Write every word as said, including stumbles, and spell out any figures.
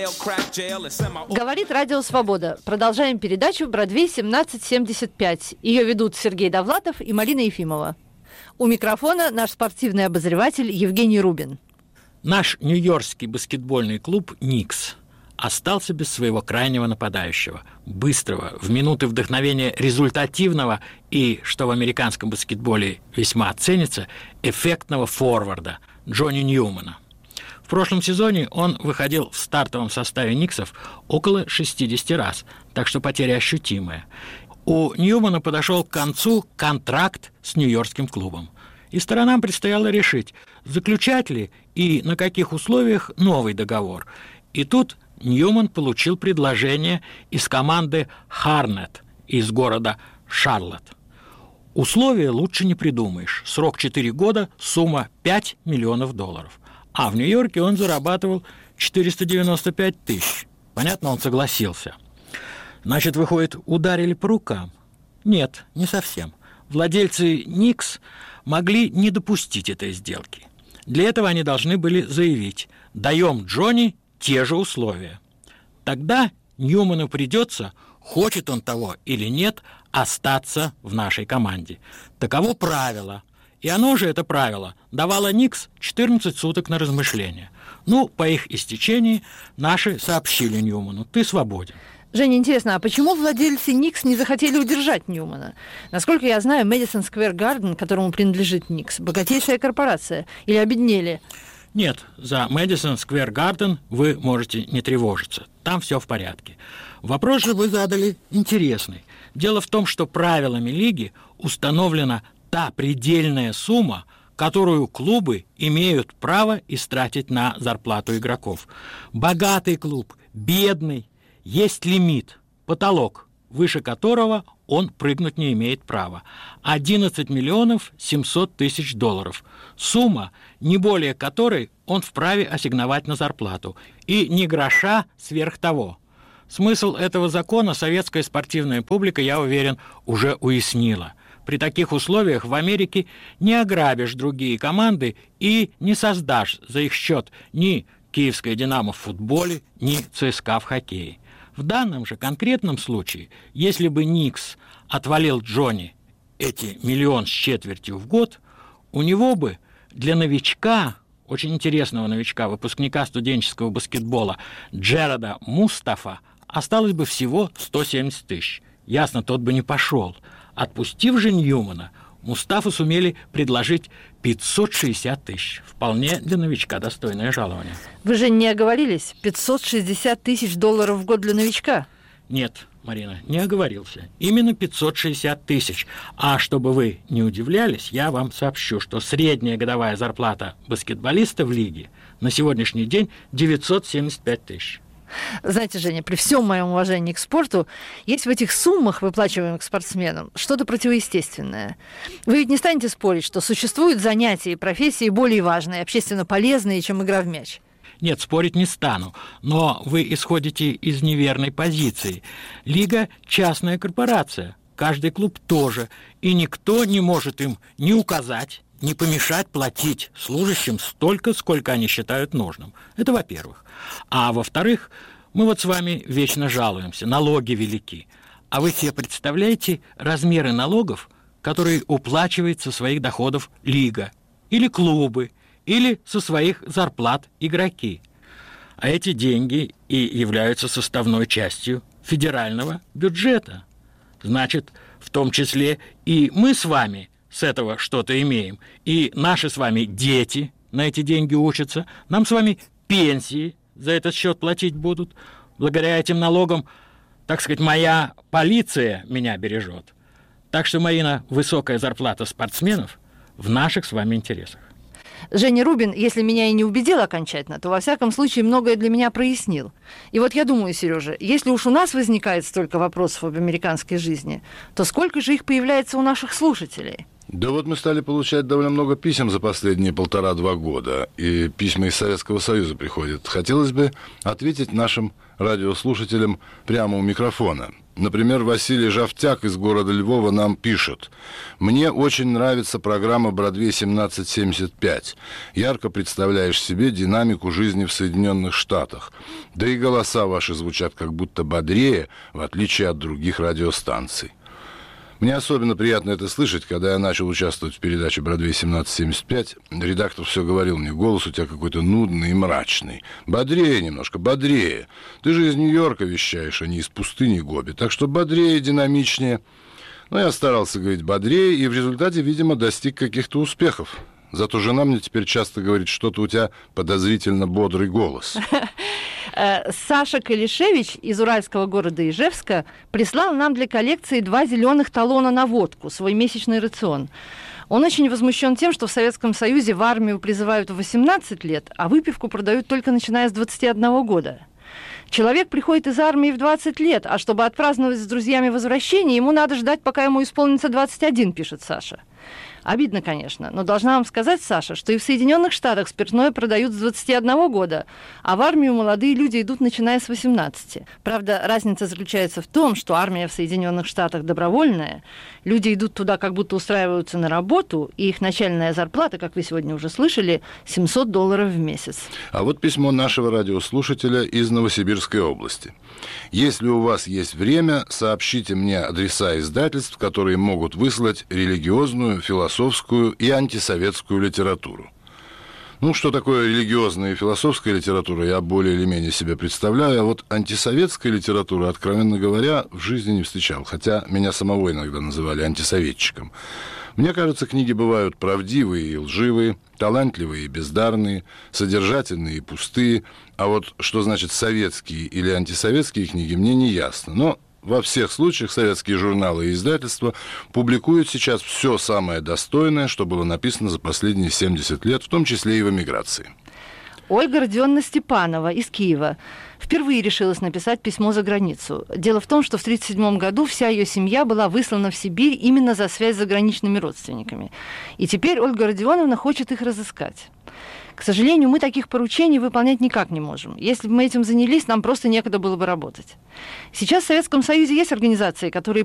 Говорит Радио Свобода. Продолжаем передачу «Бродвей семнадцать семьдесят пять». Ее ведут Сергей Довлатов и Марина Ефимова. У микрофона наш спортивный обозреватель Евгений Рубин. Наш нью-йоркский баскетбольный клуб «Никс» остался без своего крайнего нападающего, быстрого, в минуты вдохновения результативного и, что в американском баскетболе весьма ценится, эффектного форварда Джонни Ньюмана. В прошлом сезоне он выходил в стартовом составе Никсов около шестьдесят раз, так что потеря ощутимая. У Ньюмана подошел к концу контракт с нью-йоркским клубом, и сторонам предстояло решить, заключать ли и на каких условиях новый договор. И тут Ньюман получил предложение из команды «Харнет» из города Шарлотт. Условия лучше не придумаешь. Срок четыре года, сумма пять миллионов долларов. А в Нью-Йорке он зарабатывал четыреста девяносто пять тысяч. Понятно, он согласился. Значит, выходит, ударили по рукам? Нет, не совсем. Владельцы «Никс» могли не допустить этой сделки. Для этого они должны были заявить: «Даем Джонни те же условия». Тогда Ньюману придется, хочет он того или нет, остаться в нашей команде. Таково правило. И оно же, это правило, давало Никс четырнадцать суток на размышления. Ну, по их истечении наши сообщили Ньюману: «Ты свободен». Женя, интересно, а почему владельцы Никс не захотели удержать Ньюмана? Насколько я знаю, Madison Square Garden, которому принадлежит Никс, богатейшая корпорация. Или обеднели? Нет, за Madison Square Garden вы можете не тревожиться. Там все в порядке. Вопрос же вы задали интересный. Дело в том, что правилами лиги установлена та предельная сумма, которую клубы имеют право истратить на зарплату игроков. Богатый клуб, бедный, есть лимит, потолок, выше которого он прыгнуть не имеет права. одиннадцать миллионов семьсот тысяч долларов. Сумма, не более которой он вправе ассигновать на зарплату. И ни гроша сверх того. Смысл этого закона советская спортивная публика, я уверен, уже уяснила. При таких условиях в Америке не ограбишь другие команды и не создашь за их счет ни Киевское «Динамо» в футболе, ни ЦСКА в хоккее. В данном же конкретном случае, если бы Никс отвалил Джонни эти миллион с четвертью в год, у него бы для новичка, очень интересного новичка, выпускника студенческого баскетбола Джереда Мустафа, осталось бы всего сто семьдесят тысяч. Ясно, тот бы не пошел. Отпустив же Ньюмана, Мустафу сумели предложить пятьсот шестьдесят тысяч. Вполне для новичка достойное жалование. Вы же не оговорились? пятьсот шестьдесят тысяч долларов в год для новичка? Нет, Марина, не оговорился. Именно пятьсот шестьдесят тысяч. А чтобы вы не удивлялись, я вам сообщу, что средняя годовая зарплата баскетболиста в лиге на сегодняшний день девятьсот семьдесят пять тысяч. Знаете, Женя, при всем моем уважении к спорту, есть в этих суммах, выплачиваемых спортсменам, что-то противоестественное. Вы ведь не станете спорить, что существуют занятия и профессии более важные, общественно полезные, чем игра в мяч? Нет, спорить не стану, но вы исходите из неверной позиции. Лига – частная корпорация, каждый клуб тоже, и никто не может им ни указать, ни помешать платить служащим столько, сколько они считают нужным. Это во-первых. А во-вторых, мы вот с вами вечно жалуемся, налоги велики. А вы себе представляете размеры налогов, которые уплачивает со своих доходов лига, или клубы, или со своих зарплат игроки? А эти деньги и являются составной частью федерального бюджета. Значит, в том числе и мы с вами с этого что-то имеем. И наши с вами дети на эти деньги учатся. Нам с вами пенсии за этот счет платить будут. Благодаря этим налогам, так сказать, моя полиция меня бережет. Так что, Марина, высокая зарплата спортсменов в наших с вами интересах. Женя Рубин, если меня и не убедил окончательно, то во всяком случае многое для меня прояснил. И вот я думаю, Сережа, если уж у нас возникает столько вопросов об американской жизни, то сколько же их появляется у наших слушателей? Да вот мы стали получать довольно много писем за последние полтора-два года, и письма из Советского Союза приходят. Хотелось бы ответить нашим радиослушателям прямо у микрофона. Например, Василий Жавтяк из города Львова нам пишет: «Мне очень нравится программа «Бродвей семнадцать семьдесят пять». Ярко представляешь себе динамику жизни в Соединенных Штатах. Да и голоса ваши звучат как будто бодрее, в отличие от других радиостанций». Мне особенно приятно это слышать, когда я начал участвовать в передаче «Бродвей семнадцать семьдесят пять». Редактор все говорил мне: голос у тебя какой-то нудный и мрачный. Бодрее немножко, бодрее. Ты же из Нью-Йорка вещаешь, а не из пустыни Гоби. Так что бодрее, динамичнее. Но я старался говорить бодрее, и в результате, видимо, достиг каких-то успехов. Зато жена мне теперь часто говорит: что-то у тебя подозрительно бодрый голос. Саша Калишевич из уральского города Ижевска прислал нам для коллекции два зеленых талона на водку, свой месячный рацион. Он очень возмущен тем, что в Советском Союзе в армию призывают в восемнадцать лет, а выпивку продают только начиная с двадцати одного года. Человек приходит из армии в двадцать лет, а чтобы отпраздновать с друзьями возвращение, ему надо ждать, пока ему исполнится двадцать один, пишет Саша. Обидно, конечно, но должна вам сказать, Саша, что и в Соединенных Штатах спиртное продают с двадцати одного года, а в армию молодые люди идут, начиная с восемнадцати. Правда, разница заключается в том, что армия в Соединенных Штатах добровольная, люди идут туда, как будто устраиваются на работу, и их начальная зарплата, как вы сегодня уже слышали, семьсот долларов в месяц. А вот письмо нашего радиослушателя из Новосибирской области. Если у вас есть время, сообщите мне адреса издательств, которые могут выслать религиозную, философскую и антисоветскую литературу. Ну, что такое религиозная и философская литература, я более или менее себе представляю, а вот антисоветская литература, откровенно говоря, в жизни не встречал, хотя меня самого иногда называли антисоветчиком. Мне кажется, книги бывают правдивые и лживые, талантливые и бездарные, содержательные и пустые, а вот что значит советские или антисоветские книги, мне не ясно. Но во всех случаях советские журналы и издательства публикуют сейчас все самое достойное, что было написано за последние семьдесят лет, в том числе и в эмиграции. Ольга Родионовна Степанова из Киева впервые решилась написать письмо за границу. Дело в том, что в тысяча девятьсот тридцать седьмом году вся ее семья была выслана в Сибирь именно за связь с заграничными родственниками. И теперь Ольга Родионовна хочет их разыскать. К сожалению, мы таких поручений выполнять никак не можем. Если бы мы этим занялись, нам просто некогда было бы работать. Сейчас в Советском Союзе есть организации, которые